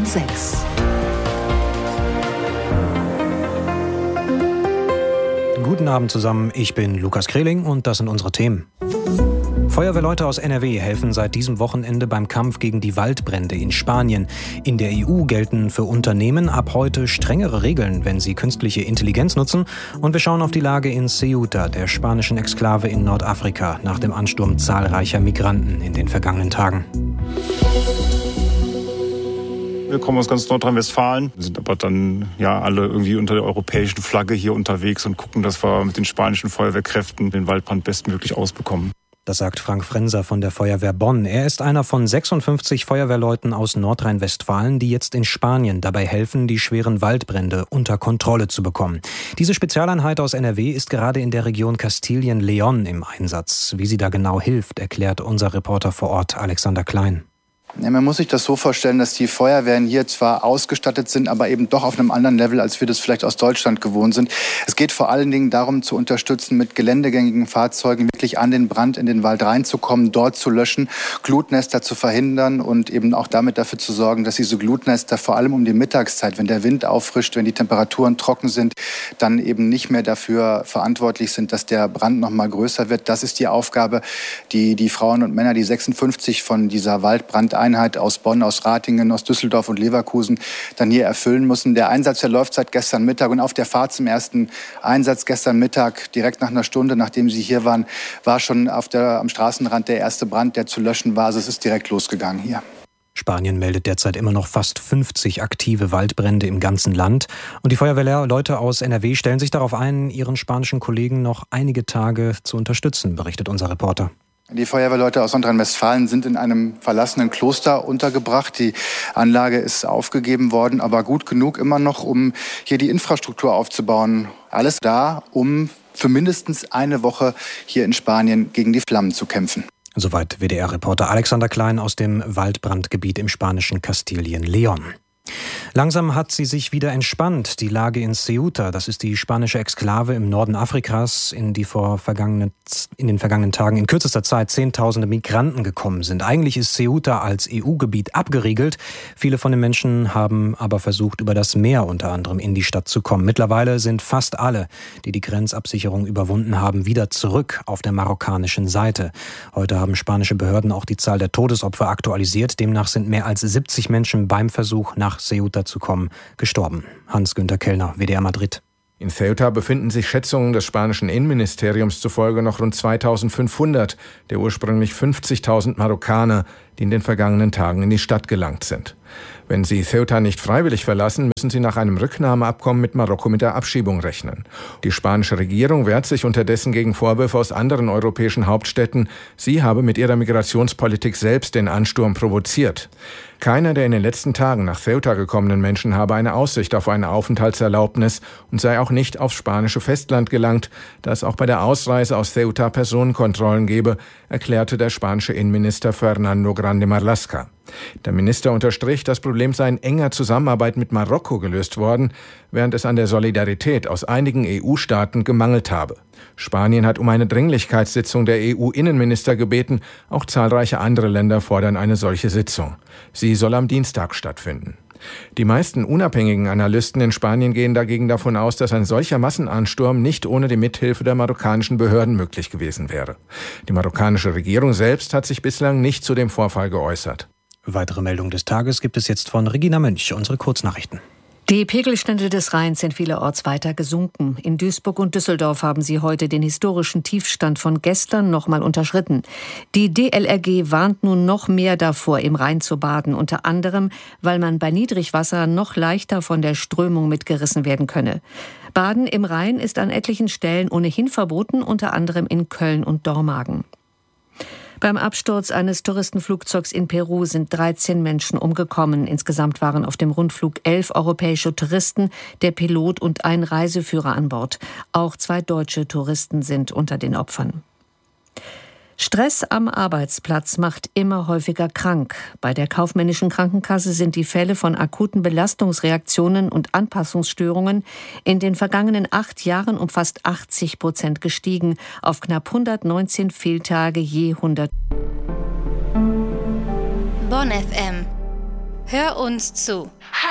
6. Guten Abend zusammen, ich bin Lukas Kreling und das sind unsere Themen. Feuerwehrleute aus NRW helfen seit diesem Wochenende beim Kampf gegen die Waldbrände in Spanien. In der EU gelten für Unternehmen ab heute strengere Regeln, wenn sie künstliche Intelligenz nutzen. Und wir schauen auf die Lage in Ceuta, der spanischen Exklave in Nordafrika, nach dem Ansturm zahlreicher Migranten in den vergangenen Tagen. Wir kommen aus ganz Nordrhein-Westfalen, sind aber dann alle irgendwie unter der europäischen Flagge hier unterwegs und gucken, dass wir mit den spanischen Feuerwehrkräften den Waldbrand bestmöglich ausbekommen. Das sagt Frank Frenser von der Feuerwehr Bonn. Er ist einer von 56 Feuerwehrleuten aus Nordrhein-Westfalen, die jetzt in Spanien dabei helfen, die schweren Waldbrände unter Kontrolle zu bekommen. Diese Spezialeinheit aus NRW ist gerade in der Region Kastilien-León im Einsatz. Wie sie da genau hilft, erklärt unser Reporter vor Ort Alexander Klein. Ja, man muss sich das so vorstellen, dass die Feuerwehren hier zwar ausgestattet sind, aber eben doch auf einem anderen Level, als wir das vielleicht aus Deutschland gewohnt sind. Es geht vor allen Dingen darum, zu unterstützen, mit geländegängigen Fahrzeugen wirklich an den Brand in den Wald reinzukommen, dort zu löschen, Glutnester zu verhindern und eben auch damit dafür zu sorgen, dass diese Glutnester vor allem um die Mittagszeit, wenn der Wind auffrischt, wenn die Temperaturen trocken sind, dann eben nicht mehr dafür verantwortlich sind, dass der Brand noch mal größer wird. Das ist die Aufgabe, die Frauen und Männer, die 56 von dieser Waldbrandeinheit aus Bonn, aus Ratingen, aus Düsseldorf und Leverkusen dann hier erfüllen müssen. Der Einsatz, der läuft seit gestern Mittag und auf der Fahrt zum ersten Einsatz gestern Mittag, direkt nach einer Stunde, nachdem sie hier waren, war schon am Straßenrand der erste Brand, der zu löschen war. Also es ist direkt losgegangen hier. Spanien meldet derzeit immer noch fast 50 aktive Waldbrände im ganzen Land. Und die Feuerwehrleute aus NRW stellen sich darauf ein, ihren spanischen Kollegen noch einige Tage zu unterstützen, berichtet unser Reporter. Die Feuerwehrleute aus Nordrhein-Westfalen sind in einem verlassenen Kloster untergebracht. Die Anlage ist aufgegeben worden, aber gut genug immer noch, um hier die Infrastruktur aufzubauen. Alles da, um für mindestens eine Woche hier in Spanien gegen die Flammen zu kämpfen. Soweit WDR-Reporter Alexander Klein aus dem Waldbrandgebiet im spanischen Kastilien-León. Langsam hat sie sich wieder entspannt. Die Lage in Ceuta, das ist die spanische Exklave im Norden Afrikas, in den vergangenen Tagen in kürzester Zeit Zehntausende Migranten gekommen sind. Eigentlich ist Ceuta als EU-Gebiet abgeriegelt. Viele von den Menschen haben aber versucht, über das Meer unter anderem in die Stadt zu kommen. Mittlerweile sind fast alle, die die Grenzabsicherung überwunden haben, wieder zurück auf der marokkanischen Seite. Heute haben spanische Behörden auch die Zahl der Todesopfer aktualisiert. Demnach sind mehr als 70 Menschen beim Versuch, nach Ceuta zu kommen, gestorben. Hans-Günther Kellner, WDR Madrid. In Ceuta befinden sich Schätzungen des spanischen Innenministeriums zufolge noch rund 2500 der ursprünglich 50.000 Marokkaner, die in den vergangenen Tagen in die Stadt gelangt sind. Wenn sie Ceuta nicht freiwillig verlassen, müssen sie nach einem Rücknahmeabkommen mit Marokko mit der Abschiebung rechnen. Die spanische Regierung wehrt sich unterdessen gegen Vorwürfe aus anderen europäischen Hauptstädten, sie habe mit ihrer Migrationspolitik selbst den Ansturm provoziert. Keiner der in den letzten Tagen nach Ceuta gekommenen Menschen habe eine Aussicht auf eine Aufenthaltserlaubnis und sei auch nicht aufs spanische Festland gelangt, da es auch bei der Ausreise aus Ceuta Personenkontrollen gebe, erklärte der spanische Innenminister Fernando Grande Marlaska. Der Minister unterstrich, das Problem sei in enger Zusammenarbeit mit Marokko gelöst worden, während es an der Solidarität aus einigen EU-Staaten gemangelt habe. Spanien hat um eine Dringlichkeitssitzung der EU-Innenminister gebeten, auch zahlreiche andere Länder fordern eine solche Sitzung. Sie soll am Dienstag stattfinden. Die meisten unabhängigen Analysten in Spanien gehen dagegen davon aus, dass ein solcher Massenansturm nicht ohne die Mithilfe der marokkanischen Behörden möglich gewesen wäre. Die marokkanische Regierung selbst hat sich bislang nicht zu dem Vorfall geäußert. Weitere Meldungen des Tages gibt es jetzt von Regina Münch, unsere Kurznachrichten. Die Pegelstände des Rheins sind vielerorts weiter gesunken. In Duisburg und Düsseldorf haben sie heute den historischen Tiefstand von gestern nochmal unterschritten. Die DLRG warnt nun noch mehr davor, im Rhein zu baden, unter anderem, weil man bei Niedrigwasser noch leichter von der Strömung mitgerissen werden könne. Baden im Rhein ist an etlichen Stellen ohnehin verboten, unter anderem in Köln und Dormagen. Beim Absturz eines Touristenflugzeugs in Peru sind 13 Menschen umgekommen. Insgesamt waren auf dem Rundflug 11 europäische Touristen, der Pilot und ein Reiseführer an Bord. Auch 2 deutsche Touristen sind unter den Opfern. Stress am Arbeitsplatz macht immer häufiger krank. Bei der kaufmännischen Krankenkasse sind die Fälle von akuten Belastungsreaktionen und Anpassungsstörungen in den vergangenen 8 Jahren um fast 80% gestiegen, auf knapp 119 Fehltage je 100. Bonn FM Hör uns zu.